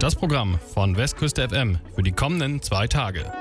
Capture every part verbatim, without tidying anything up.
Das Programm von Westküste F M für die kommenden zwei Tage.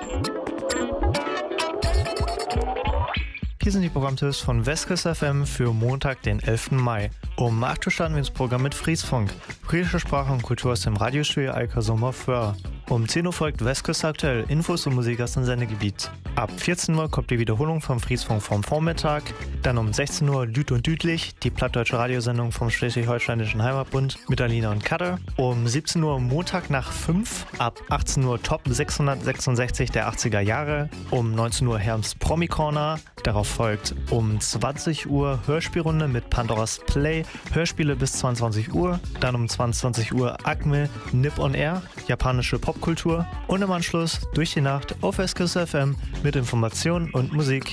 Hier sind die Programmtipps von Westküste F M für Montag, den elften Mai. Um acht Uhr starten wir ins Programm mit Friesfunk, friesische Sprache und Kultur aus dem Radiostudio Alkersum auf Föhr. Um zehn Uhr folgt Westküste aktuell, Infos und Musik aus dem Sendegebiet. Ab vierzehn Uhr kommt die Wiederholung vom Friesfunk vom Vormittag. Dann um sechzehn Uhr Lüt und Dütlich, die plattdeutsche Radiosendung vom Schleswig-Holsteinischen Heimatbund mit Alina und Kadde. Um siebzehn Uhr Montag nach fünf, ab achtzehn Uhr Top sechshundertsechsundsechzig der achtziger Jahre. Um neunzehn Uhr Herms Promi Corner. Darauf folgt um zwanzig Uhr Hörspielrunde mit Pandoras Play, Hörspiele bis zweiundzwanzig Uhr. Dann um zweiundzwanzig Uhr Acme Nip on Air, japanische Popkultur. Und im Anschluss durch die Nacht auf Westküste F M mit Informationen und Musik.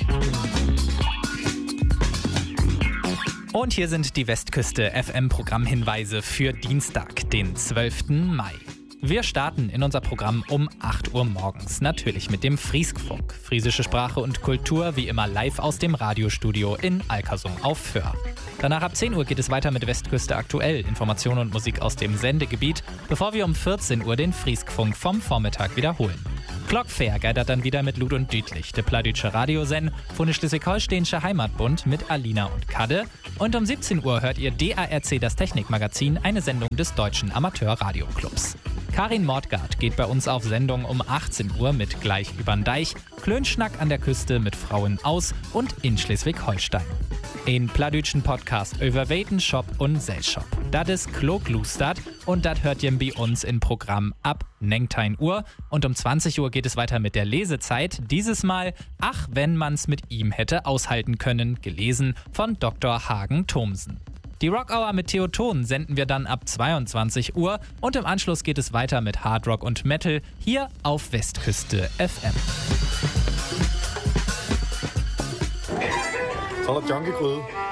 Und hier sind die Westküste F M-Programmhinweise für Dienstag, den zwölften Mai. Wir starten in unser Programm um acht Uhr morgens, natürlich mit dem Frieskfunk. Friesische Sprache und Kultur, wie immer live aus dem Radiostudio in Alkersum auf Föhr. Danach ab zehn Uhr geht es weiter mit Westküste aktuell, Informationen und Musik aus dem Sendegebiet, bevor wir um vierzehn Uhr den Frieskfunk vom Vormittag wiederholen. Glockfair geidert dann wieder mit Lüt und Dütlich, der plattdeutsche Radiosend von der Schleswig-Holsteinische Heimatbund mit Alina und Kadde. Und um siebzehn Uhr hört ihr D A R C, das Technikmagazin, eine Sendung des Deutschen Amateur-Radioclubs. Karin Mordgard geht bei uns auf Sendung um achtzehn Uhr mit Gleich übern Deich, Klönschnack an der Küste mit Frauen aus und in Schleswig-Holstein. Ein plattdeutschen Podcast über Wetenshop und Selshop. Das ist Kloglustert und das hört ihr bei uns im Programm ab neunzehn Uhr. Und um zwanzig Uhr geht es weiter mit der Lesezeit. Dieses Mal Ach, wenn man's mit ihm hätte aushalten können, gelesen von Doktor Hagen Thomsen. Die Rock Hour mit Theoton senden wir dann ab zweiundzwanzig Uhr und im Anschluss geht es weiter mit Hard Rock und Metal hier auf Westküste F M. Så er der junkie-gryde.